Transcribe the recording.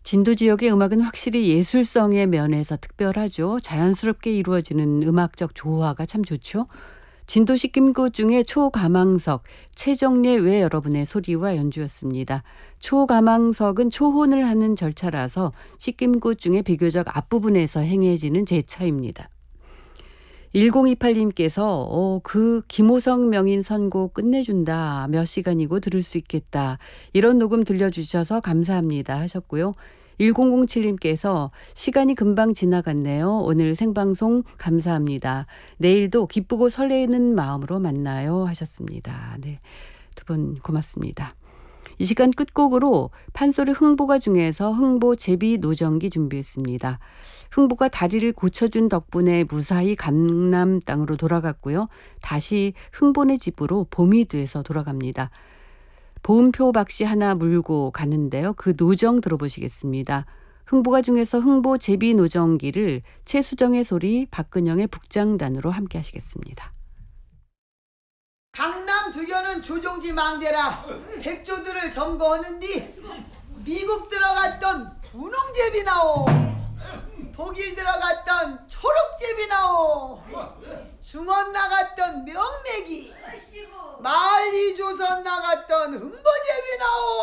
진도 지역의 음악은 확실히 예술성의 면에서 특별하죠. 자연스럽게 이루어지는 음악적 조화가 참 좋죠. 진도 식김구 중에 초가망석, 최정례 외 여러분의 소리와 연주였습니다. 초가망석은 초혼을 하는 절차라서 식김구 중에 비교적 앞부분에서 행해지는 제차입니다. 1028님께서 그 김호성 명인 선곡 끝내준다. 몇 시간이고 들을 수 있겠다. 이런 녹음 들려주셔서 감사합니다 하셨고요. 1007님께서 시간이 금방 지나갔네요. 오늘 생방송 감사합니다. 내일도 기쁘고 설레는 마음으로 만나요 하셨습니다. 네, 두 분 고맙습니다. 이 시간 끝곡으로 판소리 흥보가 중에서 흥보 제비 노정기 준비했습니다. 흥보가 다리를 고쳐준 덕분에 무사히 강남 땅으로 돌아갔고요. 다시 흥보네 집으로 봄이 돼서 돌아갑니다. 보음표 박씨 하나 물고 가는데요. 그 노정 들어보시겠습니다. 흥보가 중에서 흥보 제비 노정기를 최수정의 소리, 박근영의 북장단으로 함께 하시겠습니다. 강남 주교는 조종지 망제라 백조들을 점거하는디 미국 들어갔던 분홍제비 나오, 독일 들어갔던 초록제비 나오, 중원 나갔던 명맥이, 만리조선 나갔던 흥보제비 나오.